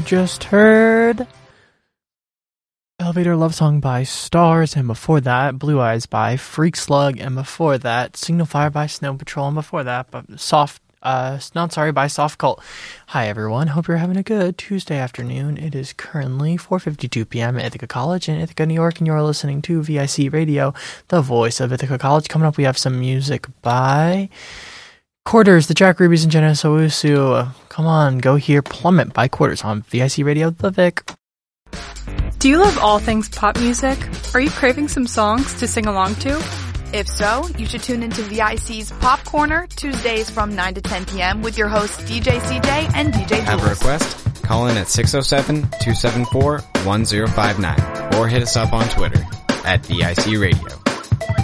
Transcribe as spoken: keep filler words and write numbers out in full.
just heard Elevator Love Song by Stars, and before that, Blue Eyes by Freak Slug, and before that, Signal Fire by Snow Patrol, and before that, but Soft, uh, not sorry, by Soft Cult. Hi everyone, hope you're having a good Tuesday afternoon. It is currently four fifty-two p.m. at Ithaca College in Ithaca, New York, and you're listening to V I C Radio, the voice of Ithaca College. Coming up, we have some music by Quarters, the Jack Rubies, and Jenna Sowusu. Come on, go hear Plummet by Quarters on V I C Radio, the Vic. Do you love all things pop music? Are you craving some songs to sing along to? If so, you should tune into V I C's Pop Corner, Tuesdays from nine to ten p.m. with your hosts D J C J and D J Jules. Have a request? Call in at six oh seven, two seven four, one oh five nine or hit us up on Twitter at V I C Radio.